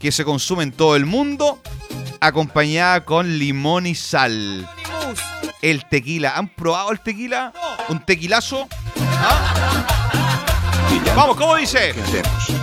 que se consume en todo el mundo, acompañada con limón y sal. El tequila. ¿Han probado el tequila? ¿Un tequilazo? ¿Ah? Vamos, ¿cómo dice? ¿Qué hacemos?